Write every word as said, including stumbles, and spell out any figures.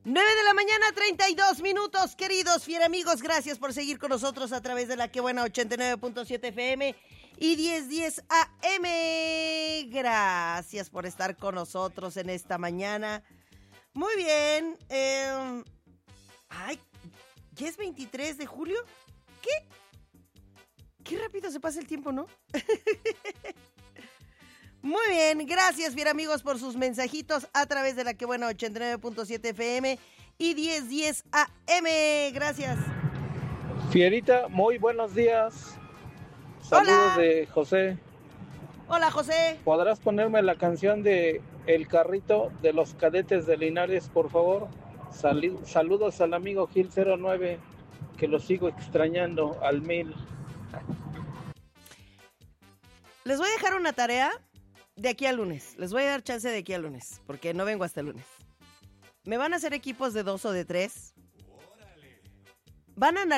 nueve de la mañana, treinta y dos minutos, queridos fieramigos. Gracias por seguir con nosotros a través de la Que Buena ochenta y nueve punto siete F M y diez diez A M. Gracias por estar con nosotros en esta mañana. Muy bien. Eh, ay, ¿ya es veintitrés de julio? ¿Qué? Qué rápido se pasa el tiempo, ¿no? Muy bien, gracias, fieramigos, por sus mensajitos a través de la Que Buena ochenta y nueve punto siete F M y diez diez A M. Gracias. Fierita, muy buenos días. Saludos. Hola. De José. Hola, José. ¿Podrás ponerme la canción de El Carrito de los Cadetes de Linares, por favor? Sal- saludos al amigo Gil cero nueve, que lo sigo extrañando al mil. Les voy a dejar una tarea de aquí al lunes. Les voy a dar chance de aquí al lunes, porque no vengo hasta el lunes. Me van a hacer equipos de dos o de tres. Van a